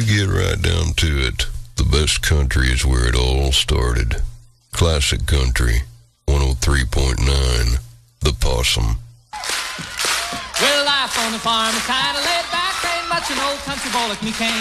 get right down to it, the best country is where it all started. Classic Country, 103.9, The Possum. Well, life on the farm is kind of laid back. Ain't much an old country boy like me can